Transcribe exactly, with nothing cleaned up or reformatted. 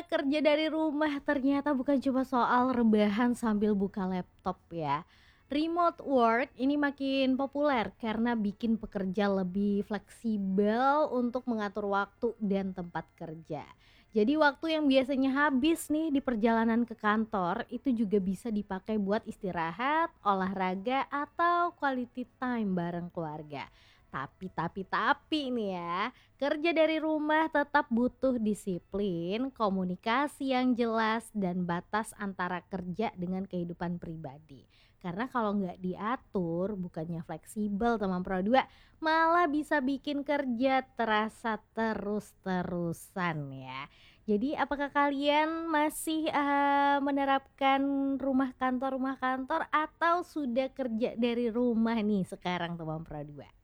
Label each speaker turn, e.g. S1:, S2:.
S1: kerja dari rumah ternyata bukan cuma soal rebahan sambil buka laptop ya. Remote work ini makin populer karena bikin pekerja lebih fleksibel untuk mengatur waktu dan tempat kerja. Jadi waktu yang biasanya habis nih di perjalanan ke kantor itu juga bisa dipakai buat istirahat, olahraga, atau quality time bareng keluarga. Tapi, tapi, tapi nih ya, kerja dari rumah tetap butuh disiplin, komunikasi yang jelas, dan batas antara kerja dengan kehidupan pribadi. Karena kalau nggak diatur, bukannya fleksibel teman Pro dua, malah bisa bikin kerja terasa terus-terusan ya. Jadi apakah kalian masih eh, menerapkan rumah kantor rumah kantor atau sudah kerja dari rumah nih sekarang teman Pro dua?